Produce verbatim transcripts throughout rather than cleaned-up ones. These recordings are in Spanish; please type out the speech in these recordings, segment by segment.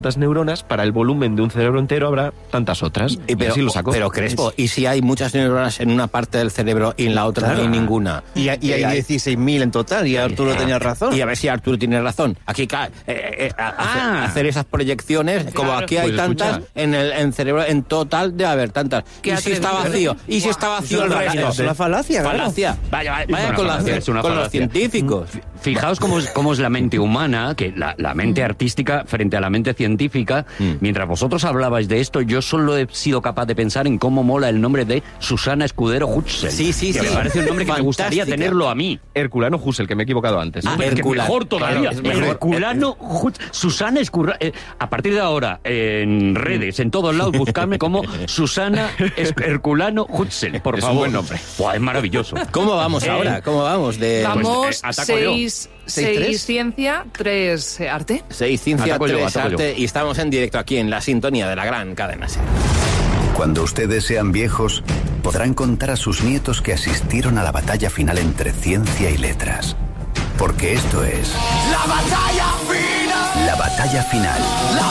tantas neuronas, para el volumen de un cerebro entero habrá tantas otras. Y pero, y así lo sacó. Pero Crespo, ¿y si hay muchas neuronas en una parte del cerebro y en la otra Claro. no hay ninguna? Y, y hay dieciséis mil en total, y Arturo tenía razón. Y a ver si Arturo tiene razón. Aquí, claro, eh, eh, a- Ah. hacer, hacer esas proyecciones, Claro. como aquí hay Pues tantas, escucha. en el en cerebro, en total debe haber tantas. Qué ¿Y si está atrevido. vacío? ¿Y si está vacío el resto? Es una falacia, claro. Falacia. Vaya, vaya, Vaya es una con, la- falacia, es una con los falacia. científicos. Fijaos cómo es, cómo es la mente humana, que la, la mente artística frente a la mente científica. Mm. Mientras vosotros hablabais de esto, yo solo he sido capaz de pensar en cómo mola el nombre de Susana Escudero Huxley. Sí, sí, que sí. me parece un nombre que me gustaría Fantástica. tenerlo a mí. Herculano Husserl, que me he equivocado antes. Ah, Hombre, Es que Herculano. mejor todavía. Claro, es mejor. Herculano Hutz- Susana Escurra. eh, a partir de ahora, en redes, en todos lados, buscarme como Susana Es- Herculano Huxley, por Es un favor. buen nombre. Buah, es maravilloso. ¿Cómo vamos Eh, ahora? ¿Cómo vamos? De Vamos, pues, eh, ataco yo. seis, ¿Seis, seis tres? ciencia, tres eh, arte. seis ciencia, Ataco yo, tres ataco yo. arte, y estamos en directo aquí en la sintonía de la gran cadena SER. Cuando ustedes sean viejos, podrán contar a sus nietos que asistieron a la batalla final entre ciencia y letras. Porque esto es... ¡La batalla final! La batalla final.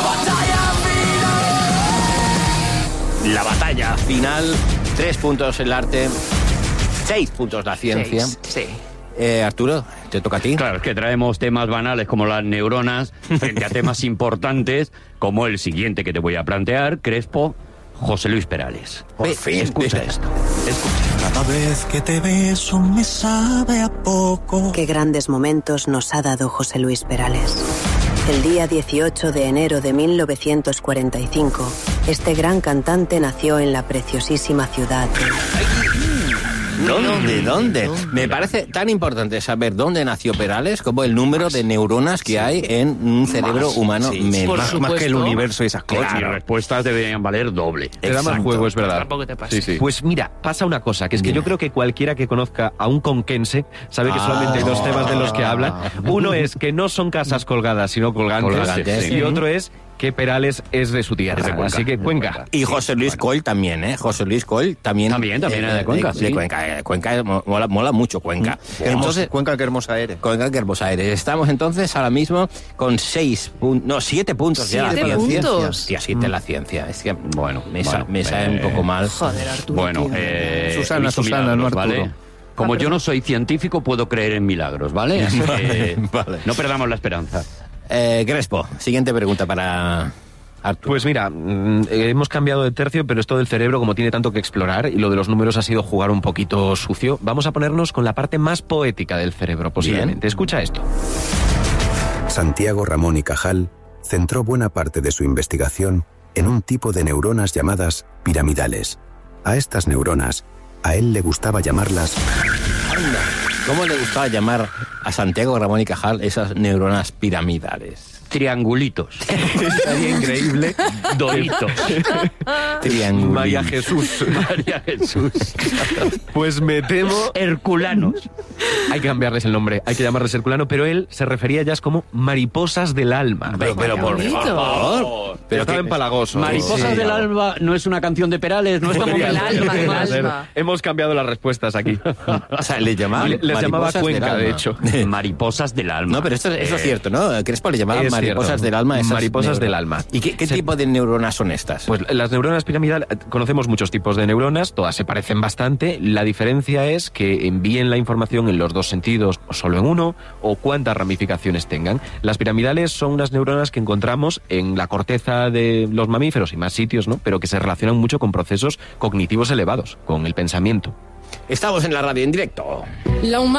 La batalla final, tres puntos el arte, seis puntos la ciencia. Seis, sí. Eh, Arturo, te toca a ti. Claro, es que traemos temas banales como las neuronas frente a temas importantes como el siguiente que te voy a plantear, Crespo, José Luis Perales. Por fin. Escucha esto. Cada vez que te beso me sabe a poco. Qué grandes momentos nos ha dado José Luis Perales. El día dieciocho de enero de mil novecientos cuarenta y cinco, este gran cantante nació en la preciosísima ciudad de... ¿Dónde? ¿Dónde? Me parece tan importante saber dónde nació Perales como el número de neuronas que hay en un cerebro humano. Sí, Me- por más- supuesto. Más que el universo y esas cosas. Mis respuestas deberían valer doble. Te da más Exacto. juego, es verdad. Tampoco te pases. Sí, sí. Pues mira, pasa una cosa, que es que Dime. yo creo que cualquiera que conozca a un conquense sabe que solamente hay dos temas de los que hablan. Uno es que no son casas colgadas, sino colgantes. Colgantes, Y sí. otro es que Perales es de su tierra. Es de Cuenca. Así que Es de Cuenca. Cuenca. Y José Luis Coll también, ¿eh? José Luis Coll también. También, también era de Cuenca, De sí. Cuenca, eh, Cuenca eh, mola, mola mucho Cuenca. Qué hermosa- Entonces, Cuenca, qué hermosa eres. Cuenca, qué hermosa eres. Estamos entonces ahora mismo con seis puntos, no, siete puntos ya. Siete la ciencia. puntos. Hostia, siete la ciencia. Es que, bueno, me, sa- Bueno, me sabe eh, un poco mal. Joder, Arturo. Bueno, tío. eh, Susana, he visto Susana, no milagros, Arturo. ¿vale? Como yo no soy científico, puedo creer en milagros, ¿vale? Así que Vale. no perdamos la esperanza. Eh, Crespo, siguiente pregunta para Arturo. Pues mira, mm, eh, hemos cambiado de tercio, pero esto del cerebro, como tiene tanto que explorar, y lo de los números ha sido jugar un poquito sucio, vamos a ponernos con la parte más poética del cerebro, posiblemente. Bien. Escucha esto. Santiago Ramón y Cajal centró buena parte de su investigación en un tipo de neuronas llamadas piramidales. A estas neuronas, a él le gustaba llamarlas Anda, ¿cómo le gustaba llamar a Santiago Ramón y Cajal esas neuronas piramidales? Triangulitos. Estaría increíble. Doritos. Triangulitos. María Jesús. María Jesús. Pues me temo... Herculanos. Hay que cambiarles el nombre, hay que llamarles Herculano, pero él se refería ya como mariposas del alma. Pero, pero por bonito. favor. Pero estaba que- empalagoso. Mariposas Sí. del alba no es una canción de Perales, no es como Del Podría Perales. alma, del podría ser. alma. Hemos cambiado las respuestas aquí. O sea, le llamaban Le- les llamaba mariposas del Cuenca, alma. de hecho. Mariposas del alma. No, pero esto eso es Eh, cierto, ¿no? Crespo le llamaba es mariposas cierto. del alma. Esas Mariposas neuronas. del alma. ¿Y qué, qué Se- tipo de neuronas son estas? Pues las neuronas piramidales, eh, conocemos muchos tipos de neuronas, todas se parecen bastante. La diferencia es que envíen la información en los dos sentidos o solo en uno, o cuántas ramificaciones tengan. Las piramidales son unas neuronas que encontramos en la corteza de los mamíferos y más sitios, ¿no? Pero que se relacionan mucho con procesos cognitivos elevados, con el pensamiento. Estamos en la radio en directo. La humanidad